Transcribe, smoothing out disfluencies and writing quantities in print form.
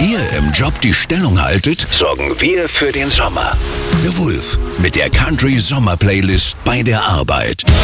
ihr im Job die Stellung haltet, sorgen wir für den Sommer. The Wolf mit der Country Sommer Playlist bei der Arbeit.